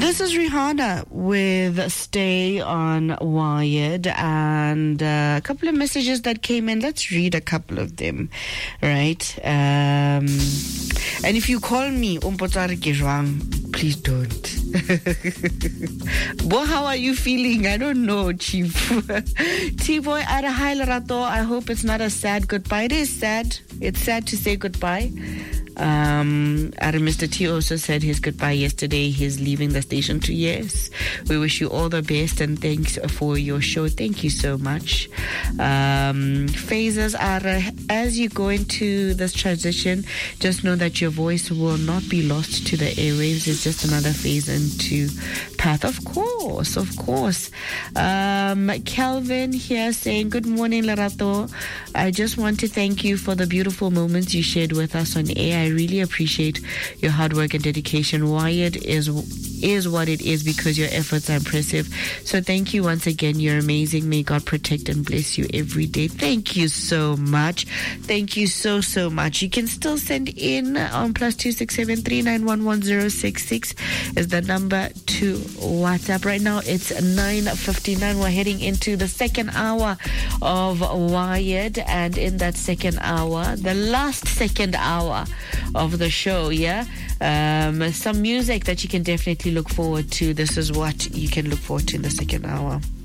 This is Rihanna with Stay on Wired, and a couple of messages that came in. Let's read a couple of them, right? And if you call me, please don't. Boy, how are you feeling? I don't know, Chief. T-Boy, hi Lerato. I hope it's not a sad goodbye. It is sad. It's sad to say goodbye. Mr. T also said his goodbye yesterday. He's leaving the station too. Yes, we wish you all the best and thanks for your show. Thank you so much. Phases are as you go into this transition, just know that your voice will not be lost to the airwaves. It's just another phase into path. Of course. Kelvin here saying, good morning, Lerato. I just want to thank you for the beautiful moments you shared with us on air. I really appreciate your hard work and dedication. Wired is what it is because your efforts are impressive. So thank you once again. You're amazing. May God protect and bless you every day. Thank you so much. Thank you so much. You can still send in on +267 3911066 is the number to WhatsApp. Right now it's 9:59. We're heading into the second hour of Wired, and in that second hour, the last second hour of the show, some music that you can definitely look forward to. This is what you can look forward to in the second hour.